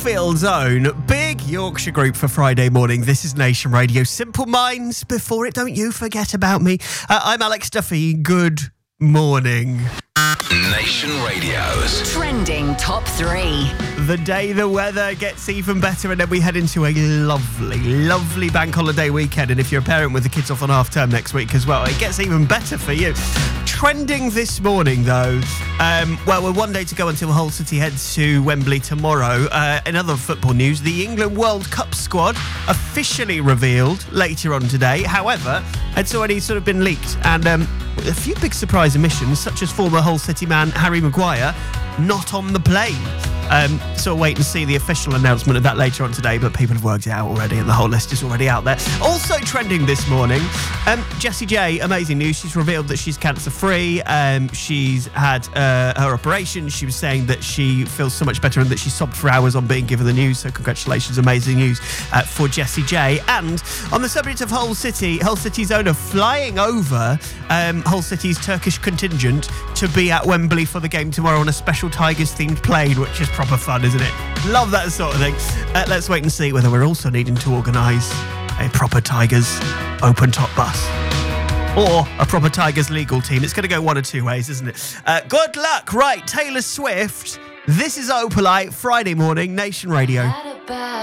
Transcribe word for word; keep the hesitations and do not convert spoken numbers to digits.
Sheffield's own Big Yorkshire group for Friday morning. This is Nation Radio. Simple Minds, before it, don't you forget about me. Uh, I'm Alex Duffy. Good morning. Nation Radio's Trending Top three. The day the weather gets even better, and then we head into a lovely, lovely bank holiday weekend. And if you're a parent with the kids off on half term next week as well, it gets even better for you. Trending this morning, though, um, well, we're one day to go until Hull City heads to Wembley tomorrow. Uh, in other football news, the England World Cup squad officially revealed later on today. However, it's already sort of been leaked, and um, a few big surprise omissions, such as former Hull City man Harry Maguire not on the plane. Um, so we'll wait and see the official announcement of that later on today, but people have worked it out already and the whole list is already out there. Also trending this morning, um, Jessie J, amazing news. She's revealed that she's cancer-free. Um, she's had uh, her operation. She was saying that she feels so much better and that she sobbed for hours on being given the news. So congratulations, amazing news uh, for Jessie J. And on the subject of Hull City, Hull City's owner flying over um, Hull City's Turkish contingent to be at Wembley for the game tomorrow on a special Tigers-themed plane, which is proper fun, isn't it? Love that sort of thing. Uh, let's wait and see whether we're also needing to organise a proper Tigers open-top bus or a proper Tigers legal team. It's going to go one or two ways, isn't it? Uh, good luck. Right, Taylor Swift. This is Opalite, Friday morning, Nation Radio.